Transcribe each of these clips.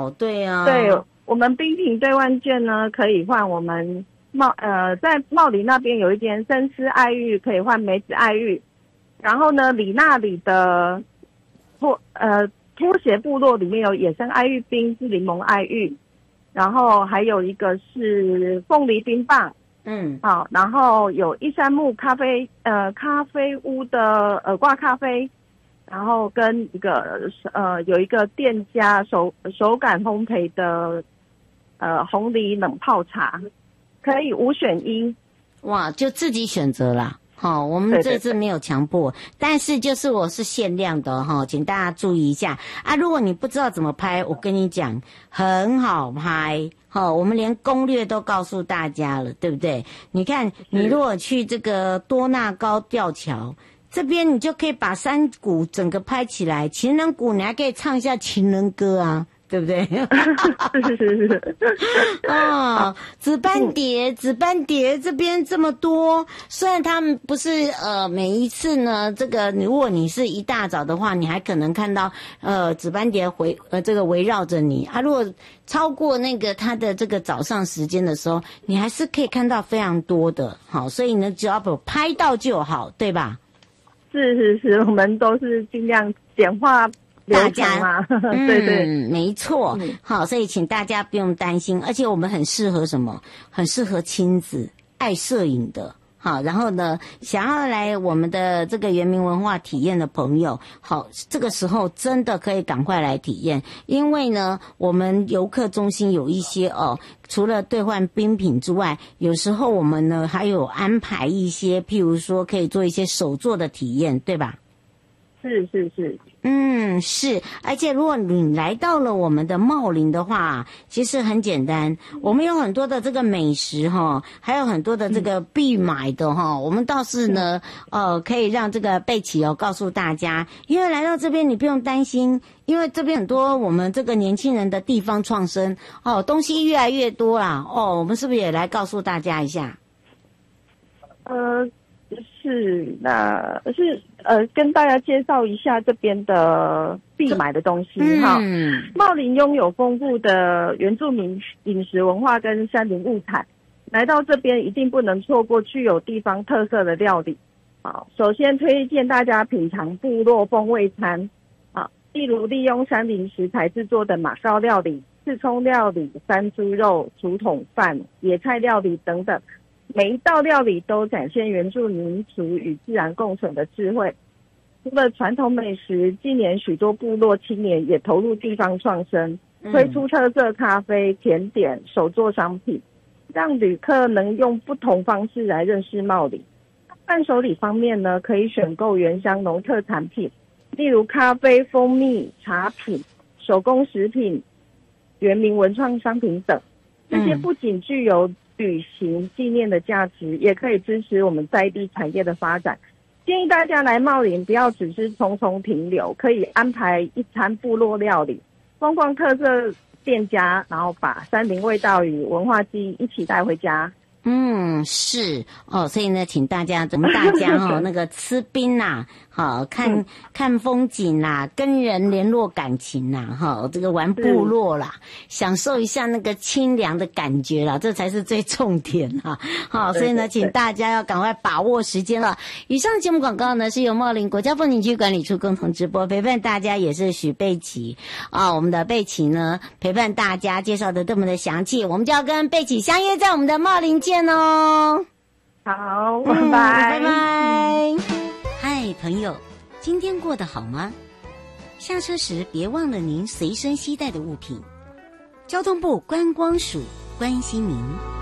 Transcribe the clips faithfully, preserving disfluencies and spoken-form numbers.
好，对啊。 对，我们冰品兑换券呢，可以换我们茂呃在茂里那边有一间深思爱玉，可以换梅子爱玉。然后呢，里那里的拖呃拖鞋部落里面有野生爱玉冰，是柠檬爱玉。然后还有一个是凤梨冰棒。 嗯， 好，然后有一山木咖啡，呃，咖啡屋的耳挂咖啡，然后跟一个呃有一个店家手手感烘焙的呃红梨冷泡茶，可以五选一。 哇，就自己选择啦。好、哦，我们这次没有强迫，对对对，但是就是我是限量的哈、哦，请大家注意一下啊！如果你不知道怎么拍，我跟你讲，很好拍。好、哦，我们连攻略都告诉大家了，对不对？你看，你如果去这个多纳高吊桥这边，你就可以把山谷整个拍起来，情人谷你还可以唱一下情人歌啊。对不对？ 是是是。 哦，紫斑蝶，紫斑蝶这边这么多，虽然他们不是呃每一次呢，这个如果你是一大早的话，你还可能看到呃紫斑蝶围呃这个围绕着你啊。如果超过那个它的这个早上时间的时候，你还是可以看到非常多的。好，所以呢，只要拍到就好，对吧？ 是是是，我们都是尽量简化。 大家， 嗯，对对， 没错， 嗯， 好，所以请大家不用担心，而且我们很适合什么？很适合亲子爱摄影的，好，然后呢，想要来我们的这个原民文化体验的朋友，好，这个时候真的可以赶快来体验，因为呢，我们游客中心有一些哦，除了兑换冰品之外，有时候我们呢还有安排一些，譬如说可以做一些手作的体验，对吧？ 是是是。 嗯，是，而且如果你来到了我们的茂林的话，其实很简单，我们有很多的这个美食哈，还有很多的这个必买的哈，我们倒是呢，呃，可以让这个贝奇哦告诉大家，因为来到这边你不用担心，因为这边很多我们这个年轻人的地方创生哦，东西越来越多啦哦，我们是不是也来告诉大家一下？ 呃。是，那是呃，跟大家介绍一下这边的必买的东西哈。嗯，茂林拥有丰富的原住民饮食文化跟山林物产，来到这边一定不能错过具有地方特色的料理。啊，首先推荐大家品尝部落风味餐，啊，例如利用山林食材制作的马告料理、刺葱料理、山猪肉、竹筒饭、野菜料理等等。每一道料理都展现原住民族与自然共存的智慧。除了传统美食，近年许多部落青年也投入地方创生，推出特色咖啡、甜点、手作商品，让旅客能用不同方式来认识茂里。伴手礼方面呢，可以选购原乡农特产品，例如咖啡、蜂蜜、茶品、手工食品、原民文创商品等。这些不仅具有旅行纪念的价值，也可以支持我们在地产业的发展。建议大家来茂林不要只是匆匆停留，可以安排一餐部落料理，逛逛特色店家，然后把山林味道与文化记忆一起带回家。 嗯，是哦，所以呢，请大家，我们大家哈、哦，那个吃冰呐、啊，好看、嗯、看风景啦、啊，跟人联络感情啦、啊，哈，这个玩部落啦，享受一下那个清凉的感觉啦，这才是最重点啊！好，所以呢，请大家要赶快把握时间了。以上节目广告呢，是由茂林国家风景区管理处共同直播，陪伴大家也是许贝琪啊，我们的贝琪呢陪伴大家介绍的这么的详细，我们就要跟贝琪相约在我们的茂林见哦。 好，拜拜、 嗯、拜拜。嗨，朋友，今天过得好吗？下车时别忘了您随身携带的物品。交通部观光署关心您。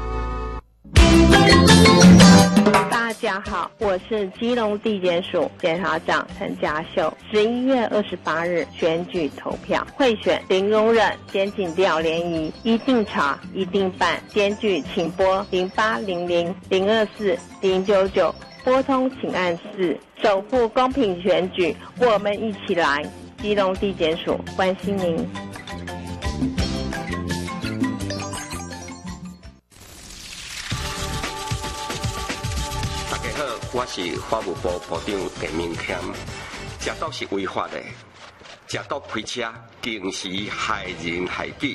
大家好，我是基隆地检署检察长陈家秀。十一月二十八日选举投票，贿选零容忍，检警调联谊，一定查，一定办。检举请拨零八零零零二四零九九，拨通请按四。守护公平选举，我们一起来。基隆地检署关心您。 我是法务部部长陈明谦，食毒是违法的，食毒开车，刑事害人害己，